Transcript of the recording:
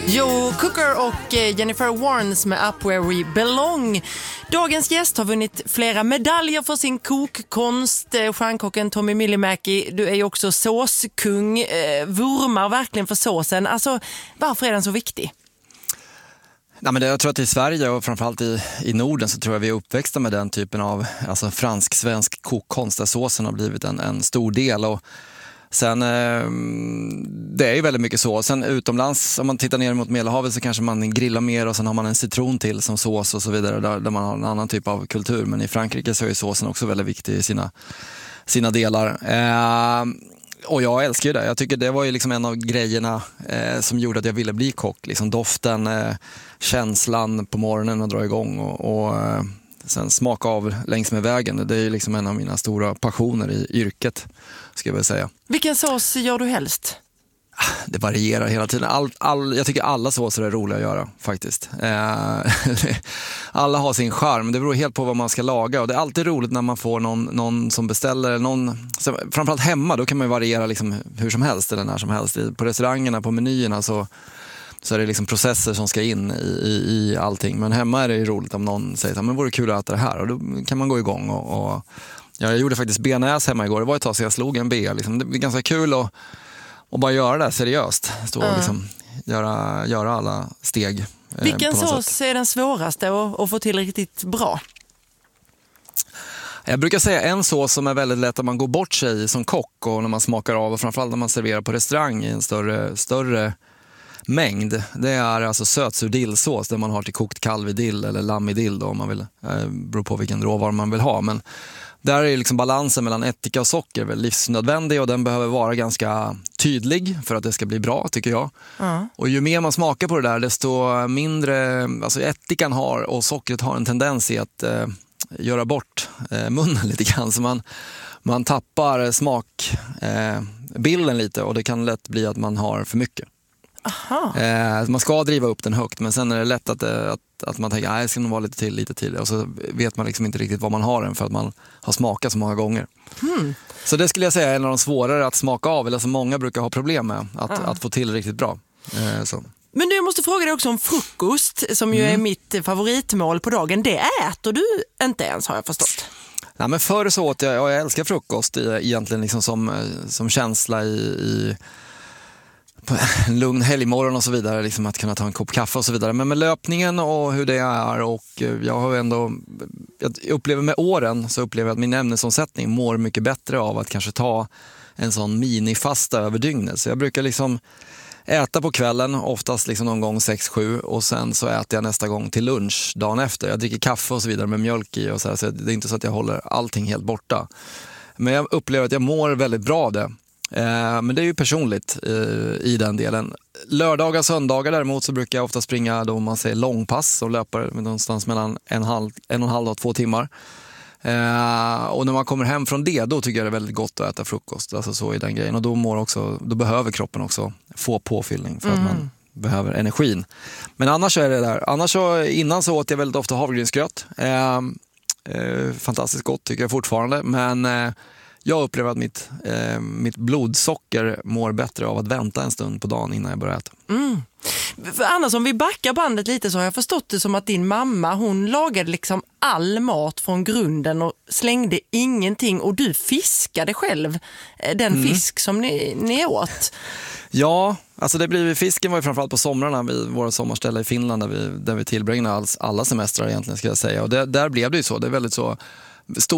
Joe Cocker och Jennifer Warnes med Up Where We Belong. Dagens gäst har vunnit flera medaljer för sin kokkonst. Stjärnkocken Tommy Myllymäki, du är ju också såskung. Vurmar verkligen för såsen. Alltså, varför är den så viktig? Nej, men jag tror att i Sverige och framförallt i Norden så tror jag vi är uppväxta med den typen av fransk-svensk kokkonst där såsen har blivit en stor del. Och sen, det är ju väldigt mycket så. Sen utomlands, om man tittar ner mot Medelhavet så kanske man grillar mer och sen har man en citron till som sås och så vidare där man har en annan typ av kultur. Men i Frankrike så är såsen också väldigt viktig i sina delar. Och jag älskar ju det. Jag tycker det var ju liksom en av grejerna som gjorde att jag ville bli kock. Liksom doften, känslan på morgonen och dra igång och sen smaka av längs med vägen. Det är ju liksom en av mina stora passioner i yrket, ska jag väl säga. Vilken sås gör du helst? Det varierar hela tiden. Jag tycker alla såser är roliga att göra faktiskt. Alla har sin charm. Det beror helt på vad man ska laga. Och det är alltid roligt när man får någon som beställer. Framförallt hemma, då kan man ju variera liksom hur som helst eller när som helst. På restaurangerna, på menyerna så är det liksom processer som ska in i allting. Men hemma är det ju roligt om någon säger att det vore kul att äta det här. Och då kan man gå igång. Jag gjorde faktiskt benäs hemma igår. Det var ett tag sedan jag slog en B. Liksom. Det är ganska kul och bara göra det seriöst. Stå och liksom göra alla steg. Vilken sås är den svåraste att få till riktigt bra? Jag brukar säga en sås som är väldigt lätt att man går bort sig som kock och när man smakar av och framförallt när man serverar på restaurang i en större mängd. Det är alltså sötsur dillsås där man har till kokt kalv i dill eller lamm i dill då, om man vill. Beror på vilken råvara man vill ha, men där är liksom balansen mellan ättika och socker väl livsnödvändig och den behöver vara ganska tydlig för att det ska bli bra, tycker jag. Och ju mer man smakar på det där desto mindre, alltså ättikan och sockret har en tendens i att göra bort munnen lite grann, så man tappar smakbilden lite och det kan lätt bli att man har för mycket. Man ska driva upp den högt, men sen är det lätt att man tänker att det ska nog vara lite till och så vet man liksom inte riktigt vad man har den för att man har smakat så många gånger. Så det skulle jag säga är en av de svårare att smaka av, eller som många brukar ha problem med att få till riktigt bra. Så. Men jag måste fråga dig också om frukost som ju är mitt favoritmål på dagen. Det äter du inte ens, har jag förstått. Nej, men förr så åt jag älskar frukost egentligen liksom som känsla i på en lugn helgmorgon och så vidare, liksom att kunna ta en kopp kaffe och så vidare. Men med löpningen och hur det är, och jag upplever med åren så upplever jag att min ämnesomsättning mår mycket bättre av att kanske ta en sån minifasta över dygnet. Så jag brukar liksom äta på kvällen, oftast liksom någon gång 6-7, och sen så äter jag nästa gång till lunch dagen efter. Jag dricker kaffe och så vidare med mjölk i och så det är inte så att jag håller allting helt borta. Men jag upplever att jag mår väldigt bra av det. Men det är ju personligt i den delen. Lördagar och söndagar däremot så brukar jag ofta springa då man säger långpass och löper någonstans mellan 1,5 och 2 timmar. Och när man kommer hem från det, då tycker jag det är väldigt gott att äta frukost. Alltså så i den grejen. Och då behöver kroppen också få påfyllning för att man behöver energin. Men annars så är det där. Innan så åt jag väldigt ofta havregrynsgröt. Fantastiskt gott tycker jag fortfarande. Men jag upplever att mitt blodsocker mår bättre av att vänta en stund på dagen innan jag börjar äta. För annars, om vi backar bandet lite, så har jag förstått det som att din mamma, hon lagade liksom all mat från grunden och slängde ingenting, och du fiskade själv den fisk som ni åt. Ja, alltså fisken var ju framförallt på somrarna vid våra sommarställe i Finland där vi tillbringade alla semestrar egentligen, ska jag säga. Och där blev det ju så, det är väldigt så